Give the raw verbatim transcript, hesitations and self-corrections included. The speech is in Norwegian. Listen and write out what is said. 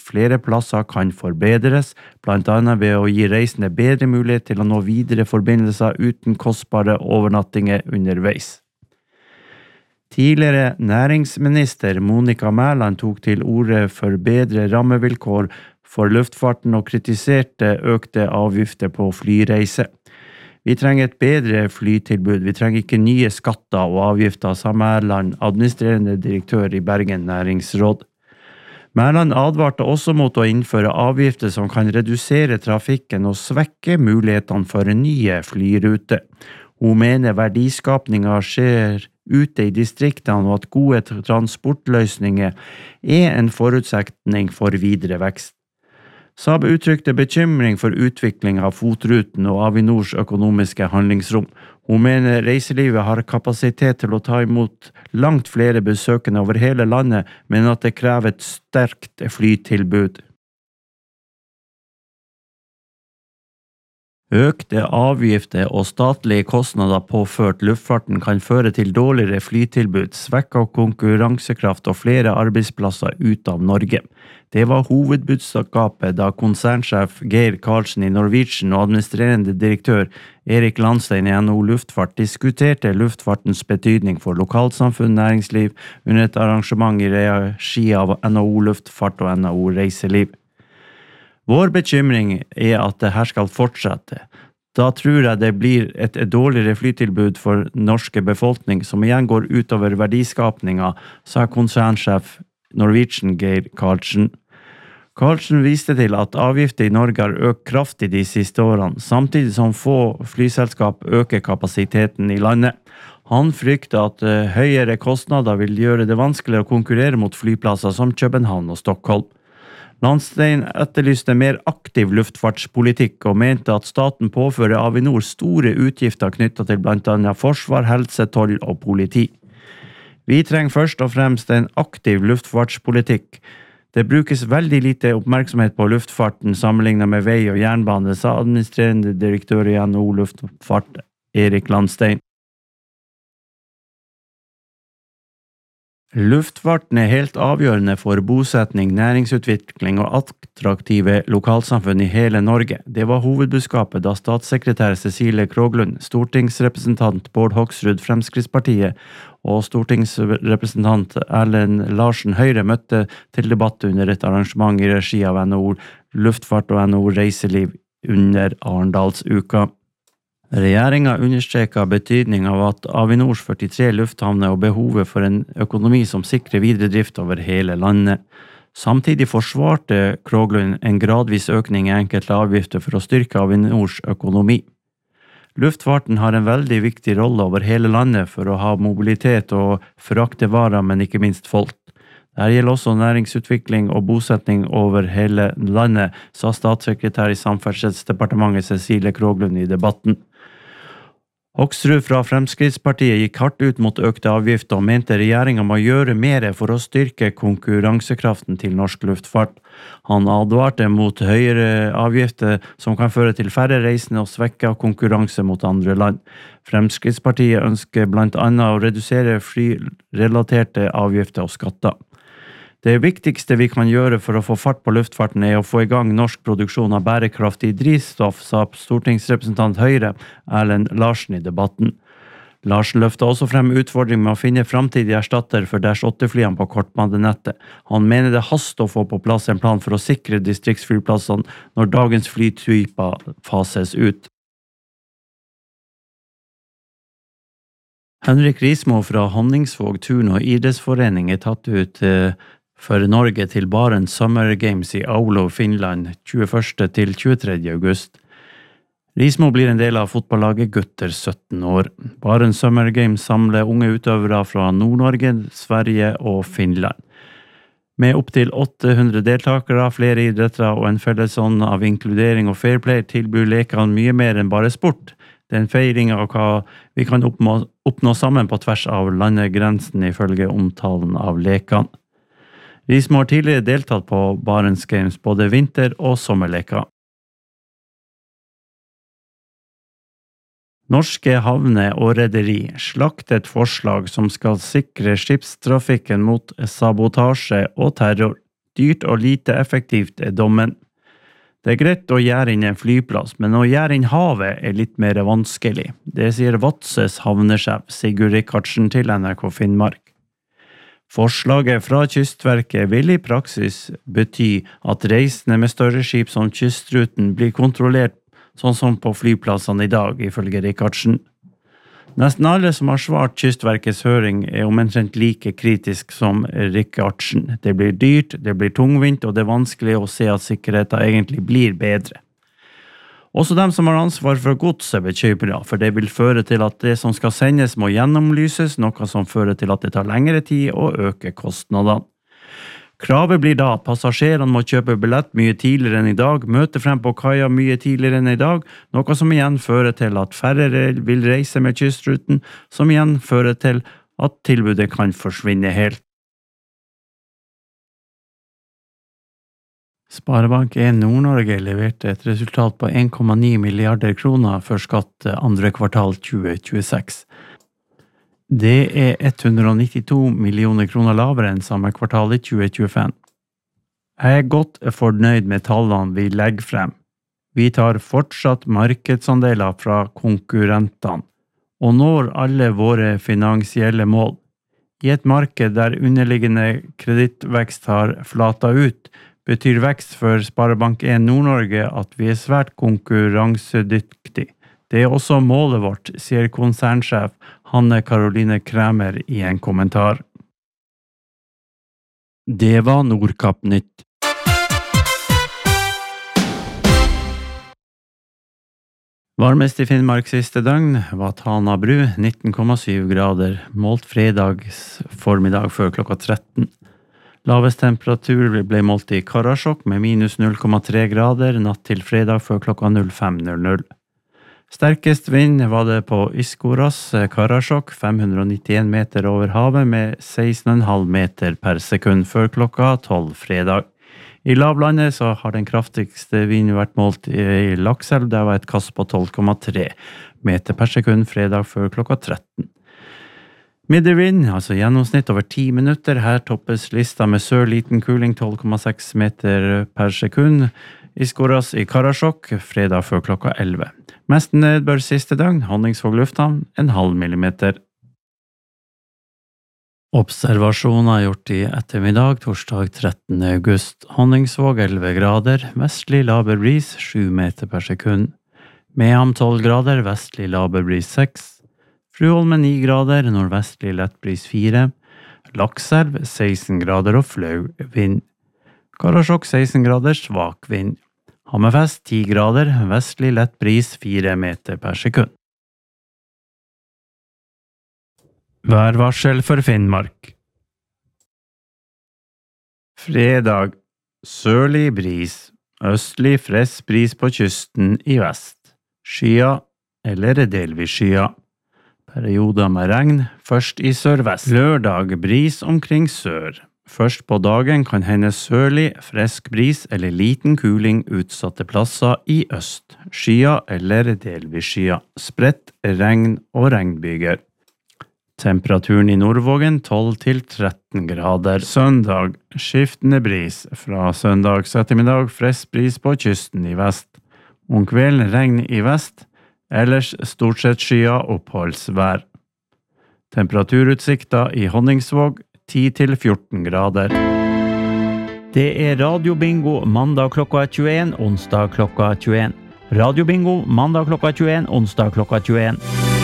flere plasser kan forbedres, blant annet ved å gi reisende bedre mulighet til å nå videre forbindelser uten kostbare overnattinger underveis. Tidligere næringsminister Monica Mæland tok til orde for bedre rammevilkår for luftfarten og kritiserte økte avgifter på flyreise. Vi trenger et bedre flytilbud, vi trenger ikke nye skatter og avgifter, sa Mæland, administrerende direktør i Bergen Næringsråd. Mæland advarte også mot å innføre avgifter som kan redusere trafikken og svekke mulighetene for nye flyruter. Hun mener verdiskapningen skjer ute i distriktene og at gode transportløsninger er en forutsetning for videre vekst. Saab uttrykte bekymring for utvikling av FOT-ruten og Avinors økonomiske handlingsrom. Hun mener reiselivet har kapasitet til å ta imot langt flere besøkende over hele landet, men at det krever et sterkt flytilbud. Økte avgifter og statlige kostnader påført luftfarten kan føre til dårligere flytilbud, svekket konkurransekraft og flere arbeidsplasser ut av Norge. Det var hovedbudskapet da konsernsjef Geir Karlsen i Norwegian og administrerende direktør Erik Landstein i N H O Luftfart diskuterte luftfartens betydning for lokalsamfunn næringsliv under et arrangement i regi av N H O Luftfart og N H O Reiseliv. Vår bekymring er at det her skal fortsette. Da tror jeg det blir et dårligere flytilbud for norske befolkning, som igjen går utover verdiskapninga, sa konsernsjef Norwegian Geir Karlsen. Karlsen viste til at avgifter i Norge har økt kraftig de siste årene, samtidig som få flyselskap øker kapasiteten i landet. Han frykter at høyere kostnader vil gjøre det vanskeligere å konkurrere mot flyplasser som København og Stockholm. Landstein etterlyste mer aktiv luftfartspolitikk og mente at staten påfører Avinor store utgifter knyttet til blant annet forsvar, helse, toll og politi. Vi trenger først og fremst en aktiv luftfartspolitikk. Det brukes veldig lite oppmerksomhet på luftfarten sammenlignet med vei og jernbane, sa administrerende direktør i N H O Luftfart, Erik Landstein. Luftfarten er helt avgjørende for bosetning, næringsutvikling og attraktive lokalsamfunn i hele Norge. Det var hovedbudskapet da statssekretær Cecilie Kroglund, stortingsrepresentant Bård Hoksrud Fremskrittspartiet og stortingsrepresentant Erlend Larsen Høyre møtte til debatt under et arrangement i regi av N H O Luftfart og N H O Reiseliv under Arendalsuka. Regjeringen understreker betydning av at Avinors førtitre lufthavner og behovet for en økonomi som sikrer videre drift over hele landet. Samtidig forsvarte Kroglund en gradvis økning i enkelte avgifter for å styrke Avinors økonomi. Luftfarten har en veldig viktig rolle over hele landet for å ha mobilitet og frakte varer, men ikke minst folk. Dette gjelder også næringsutvikling og bosetning over hele landet, sa statssekretær i Samferdselsdepartementet Cecilie Kroglund i debatten. Hoksrud fra Fremskrittspartiet gikk hardt ut mot økte avgifter og mente regjeringen må gjøre mer for å styrke konkurransekraften til norsk luftfart. Han advarte mot høyere avgifter som kan føre til færre reisende og svekke konkurranse mot andre land. Fremskrittspartiet ønsker blant annet å redusere flyrelaterte avgifter og skatter. Det viktigste vi kan gjøre for å få fart på luftfarten er å få i gang norsk produksjon av bærekraftig drivstoff, sa stortingsrepresentant Høyre Erlend Larsen i debatten. Larsen løftet også frem utfordringen med å finne framtidig erstatter for Dash åtte-flyene på kortbanenettet. Han mener det haster å få på plass en plan for å sikre distriktsflyplassene når dagens flytyper fases ut. Henrik Rismo fra Honningsvåg Turn- og idrettsforening er tatt ut for Norge til Barents Summer Games i Oulu, Finland, tjueførste til tjuetredje august. Rismo blir en del av fotballaget Gutter sytten år. Barents Summer Games samler unge utøvere fra Nord-Norge, Sverige og Finland. Med opp til åtte hundre deltakere, flere idrettere og en fellesånd av inkludering og fair play tilbyr lekene mye mer enn bare sport. Det er en feiring av hva vi kan oppnå, oppnå sammen på tvers av landegrensen ifølge omtalen av lekene. Rismo har tidligere deltatt på Barents Games både vinter- og sommerleker. Norske havner og rederi slaktet forslag som skal sikre skipstrafikken mot sabotasje og terror. dyrt og lite effektivt er dommen. Det er greit å gjøre inn en flyplass, men å gjøre inn havet er litt mer vanskelig. Det sier Vadsøs havnesjef Sigurd Rikardsen til N R K Finnmark. Forslaget fra Kystverket vil i praksis bety at reisende med større skip som kystruten blir kontrollert sånn som på flyplassene i dag, ifølge Rikardsen. Nesten alle som har svart Kystverkets høring er omtrent like kritisk som Rikardsen. Det blir dyrt, det blir tungvint, og det er vanskelig å se at sikkerheten egentlig blir bedre. Også de som har ansvar for gods er bekymret, for det vil føre til at det som skal sendes må gjennomlyses, noe som fører til at det tar lengre tid og øker kostnadene. Kravet blir da at passasjerene må kjøpe billett mye tidligere enn i dag, møte frem på kaia mye tidligere enn i dag, noe som igjen fører til at færre vil reise med kystruten, som igjen fører til at tilbudet kan forsvinne helt. Sparebank en Nord-Norge leverte et resultat på en komma ni milliarder kroner før skatt andre kvartal tjue tjueseks. Det er hundre nittito millioner kroner lavere enn samme kvartal i tjue tjuefem. Jeg er godt fornøyd med tallene vi legger frem. Vi tar fortsatt markedsandeler fra konkurrentene, og når alle våre finansielle mål. I et marked der underliggende kredittvekst har flatet ut, betyr vekst for Sparebank en Nord-Norge at vi er svært konkurransedyktig. Det er også målet vårt, sier konsernsjef Hanne Karoline Kræmer i en kommentar. Det var Nordkapp Nytt. Varmest i Finnmark siste døgn var Tana bru, nitten komma syv grader, målt fredags formiddag før klokka tretten. Lavest temperatur ble målt i Karasjok med minus null komma tre grader, natt til fredag før klokka fem null null. Sterkest vind var det på Iskoras, Karasjok, fem hundre nittien meter over havet med seksten komma fem meter per sekund før klokka tolv fredag. I lavlandet så har den kraftigste vinden vært målt i Lakselv, det var et kast på tolv komma tre meter per sekund fredag før klokka tretten. Middelvind, altså gjennomsnitt over ti minutter, her toppes lista med sør liten kuling tolv komma seks meter per sekund. Iskoras i Karasjok, fredag før klokka elleve. Mest nedbør siste døgn, Honningsvåg lufthavn, en halv millimeter. Observasjoner gjort i ettermiddag, torsdag trettende august. Honningsvåg elleve grader, vestlig laber bris sju meter per sekund. Mehamn tolv grader, vestlig laber bris seks. Fruholmen ni grader, nordvestlig lett bris fire. Lakselv seksten grader og flau vind. Karasjok seksten grader, svak vind. Hammerfest ti grader, vestlig lett bris fire meter per sekund. Værvarsel for Finnmark. Fredag, sørlig bris, østlig frisk bris på kysten i vest. Skya eller delvis skya. Perioder med regn, først i sørvest. Lørdag, bris omkring sør. Først på dagen kan hende sørlig, frisk bris eller liten kuling utsatte plasser i øst. Skya eller delvis skya. Spredt regn og regnbyger. Temperaturen i Nordvågen tolv til tretten grader. Søndag, skiftende bris. Fra søndags ettermiddag frisk bris på kysten i vest. Om kvelden regn i vest. Ellers stort sett skya oppholdsvær. Temperaturutsikta i Honningsvåg ti til fjorten grader. Det er radiobingo mandag klokka tjueen, onsdag klokka tjueen. Radiobingo mandag klokka tjueen, onsdag klokka tjueen.